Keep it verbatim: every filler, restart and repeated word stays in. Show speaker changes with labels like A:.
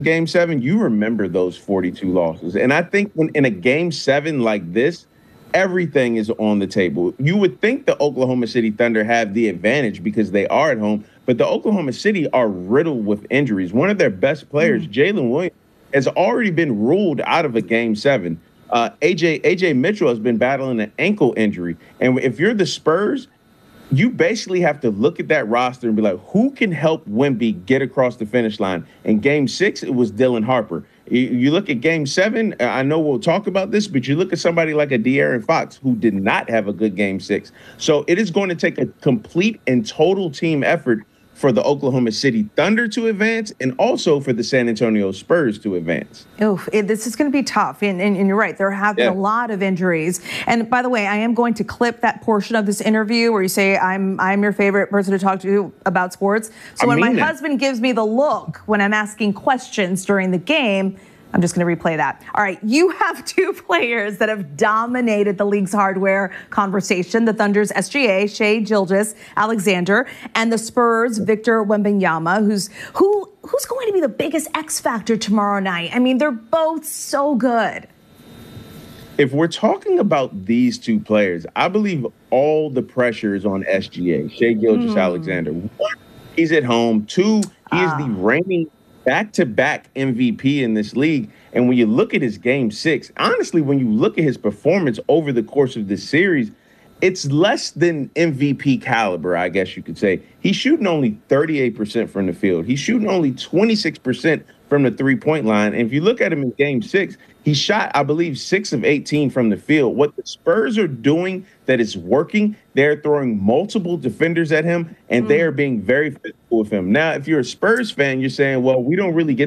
A: game seven, you remember those forty-two losses. And I think when in a game seven like this, everything is on the table. You would think the Oklahoma City Thunder have the advantage because they are at home, but the Oklahoma City are riddled with injuries. One of their best players,
B: Mm.
A: Jalen Williams, has already been ruled out of a game seven. Uh, A J A J Mitchell has been battling an ankle injury. And if you're the Spurs, you basically have to look at that roster and be like, who can help Wemby get across the finish line? In game six, it was Dylan Harper. You, you look at game seven, I know we'll talk about this, but you look at somebody like a De'Aaron Fox who did not have a good game six. So it is going to take a complete and total team effort for the Oklahoma City Thunder to advance and also for the San Antonio Spurs to advance.
B: Oof, it, this is going to be tough. And, and, and you're right. There have been
A: Yeah.
B: a lot of injuries. And by the way, I am going to clip that portion of this interview where you say, I'm I'm your favorite person to talk to about sports. So
A: I
B: when my
A: mean that.
B: husband gives me the look when I'm asking questions during the game, I'm just going to replay that. All right, you have two players that have dominated the league's hardware conversation. The Thunder's S G A, Shai Gilgeous-Alexander, and the Spurs' Victor Wembanyama, who's who who's going to be the biggest X factor tomorrow night? I mean, they're both so good.
A: If we're talking about these two players, I believe all the pressure is on S G A, Shai Gilgeous-Alexander. One, he's at home. Two, he is the reigning back-to-back M V P in this league. And when you look at his game six, honestly, when you look at his performance over the course of this series, it's less than M V P caliber, I guess you could say. He's shooting only thirty-eight percent from the field. He's shooting only twenty-six percent from the three-point line. And if you look at him in game six, he shot, I believe, six of eighteen from the field. What the Spurs are doing that is working, they're throwing multiple defenders at him, and mm. they are being very physical with him. Now, if you're a Spurs fan, you're saying, well, we don't really get